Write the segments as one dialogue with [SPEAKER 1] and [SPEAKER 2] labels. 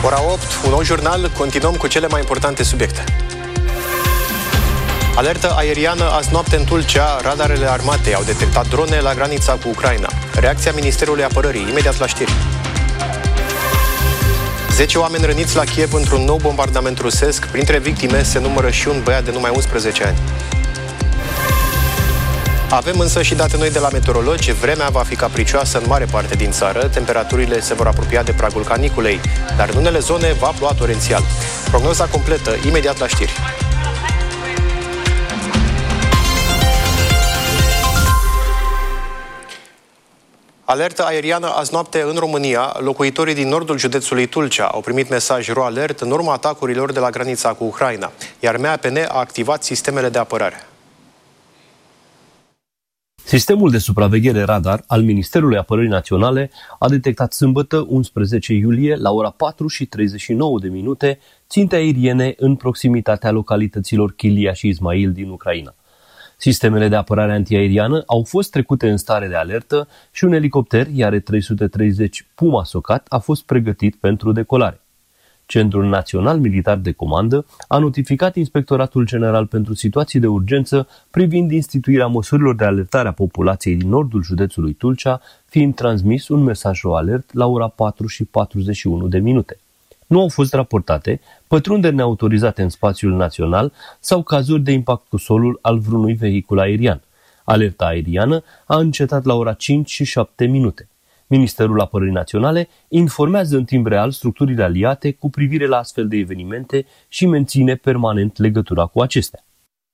[SPEAKER 1] Ora 8, un nou jurnal, continuăm cu cele mai importante subiecte. Alertă aeriană azi noapte în Tulcea, radarele armatei au detectat drone la granița cu Ucraina. Reacția Ministerului Apărării, imediat la știri. 10 oameni răniți la Kiev într-un nou bombardament rusesc. Printre victime se numără și un băiat de numai 11 ani. Avem însă și date noi de la meteorologi. Vremea va fi capricioasă în mare parte din țară. Temperaturile se vor apropia de pragul caniculei, dar în unele zone va ploua torențial. Prognoza completă, imediat la știri. Alertă aeriană azi noapte în România. Locuitorii din nordul județului Tulcea au primit mesaj ro-alert în urma atacurilor de la granița cu Ucraina, iar MAPN a activat sistemele de apărare.
[SPEAKER 2] Sistemul de supraveghere radar al Ministerului Apărării Naționale a detectat sâmbătă, 11 iulie, la ora 4:39 ținte aeriene în proximitatea localităților Chilia și Ismail din Ucraina. Sistemele de apărare antiaeriană au fost trecute în stare de alertă și un elicopter IR-330 Puma Socat a fost pregătit pentru decolare. Centrul Național Militar de Comandă a notificat Inspectoratul General pentru Situații de Urgență privind instituirea măsurilor de alertare a populației din nordul județului Tulcea, fiind transmis un mesaj ro-alert la ora 4:41. Nu au fost raportate pătrunderi neautorizate în spațiul național sau cazuri de impact cu solul al vreunui vehicul aerian. Alerta aeriană a încetat la ora 5:07. Ministerul Apărării Naționale informează în timp real structurile aliate cu privire la astfel de evenimente și menține permanent legătura cu acestea.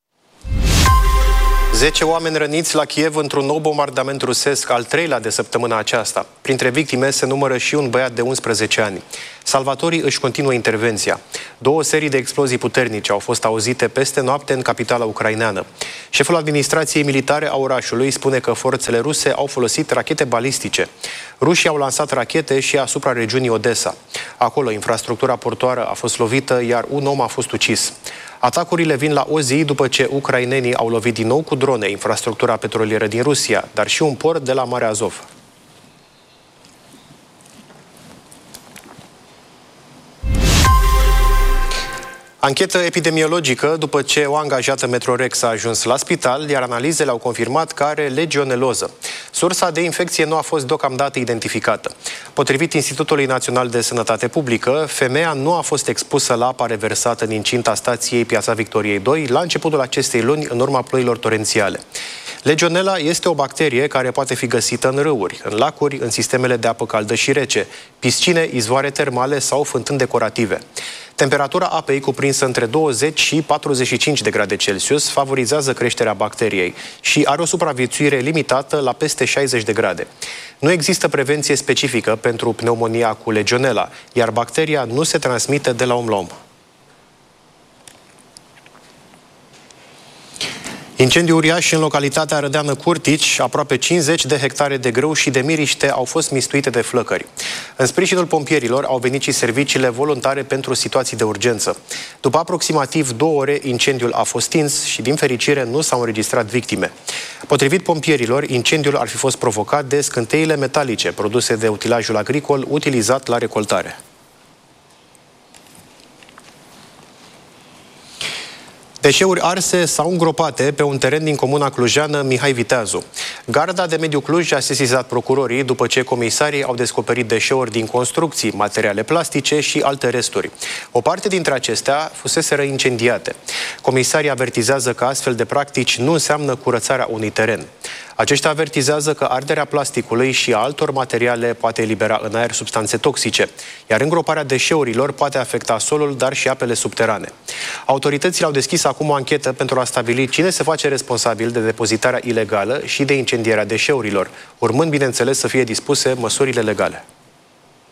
[SPEAKER 1] 10 oameni răniți la Kiev într-un nou bombardament rusesc, al treilea de săptămâna aceasta. Printre victime se numără și un băiat de 11 ani. Salvatorii își continuă intervenția. 2 serii de explozii puternice au fost auzite peste noapte în capitala ucraineană. Șeful administrației militare a orașului spune că forțele ruse au folosit rachete balistice. Rușii au lansat rachete și asupra regiunii Odessa. Acolo, infrastructura portoară a fost lovită, iar un om a fost ucis. Atacurile vin la o zi după ce ucrainenii au lovit din nou cu drone infrastructura petrolieră din Rusia, dar și un port de la Marea Azov. Anchetă epidemiologică după ce o angajată Metrorex a ajuns la spital, iar analizele au confirmat că are legioneloză. Sursa de infecție nu a fost deocamdată identificată. Potrivit Institutului Național de Sănătate Publică, femeia nu a fost expusă la apa reversată în incinta stației Piața Victoriei 2 la începutul acestei luni, în urma ploilor torențiale. Legionella este o bacterie care poate fi găsită în râuri, în lacuri, în sistemele de apă caldă și rece, piscine, izvoare termale sau fântâni decorative. Temperatura apei cuprinsă între 20 și 45 de grade Celsius favorizează creșterea bacteriei și are o supraviețuire limitată la peste 60 de grade. Nu există prevenție specifică pentru pneumonia cu legionella, iar bacteria nu se transmite de la om la om. Incendiu uriaș în localitatea Rădeană Curtici, aproape 50 de hectare de grâu și de miriște au fost mistuite de flăcări. În sprijinul pompierilor au venit și serviciile voluntare pentru situații de urgență. După aproximativ 2 ore, incendiul a fost stins și, din fericire, nu s-au înregistrat victime. Potrivit pompierilor, incendiul ar fi fost provocat de scânteile metalice produse de utilajul agricol utilizat la recoltare. Deșeuri arse sau îngropate pe un teren din comuna clujeană Mihai Viteazu. Garda de Mediu Cluj a sesizat procurorii după ce comisarii au descoperit deșeuri din construcții, materiale plastice și alte resturi. O parte dintre acestea fuseseră incendiate. Comisarii avertizează că astfel de practici nu înseamnă curățarea unui teren. Aceștia avertizează că arderea plasticului și a altor materiale poate elibera în aer substanțe toxice, iar îngroparea deșeurilor poate afecta solul, dar și apele subterane. Autoritățile au deschis acum o anchetă pentru a stabili cine se face responsabil de depozitarea ilegală și de incendierea deșeurilor, urmând, bineînțeles, să fie dispuse măsurile legale.